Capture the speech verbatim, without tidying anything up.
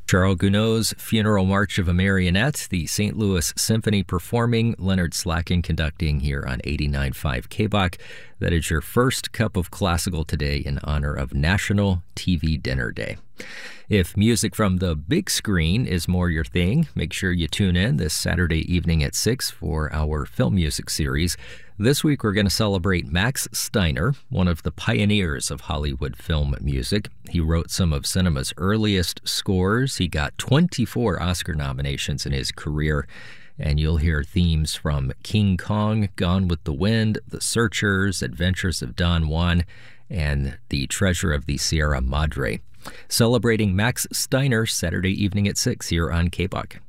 Charles Gounod's Funeral March of a Marionette, the Saint Louis Symphony performing, Leonard Slacken conducting here on eighty-nine point five K B O C. That is your first cup of classical today in honor of National T V Dinner Day. If music from the big screen is more your thing, make sure you tune in this Saturday evening at six for our film music series. This week we're going to celebrate Max Steiner, one of the pioneers of Hollywood film music. He wrote some of cinema's earliest scores. He got twenty-four Oscar nominations in his career, and you'll hear themes from King Kong, Gone with the Wind, The Searchers, Adventures of Don Juan, and The Treasure of the Sierra Madre. Celebrating Max Steiner Saturday evening at six here on K B O C.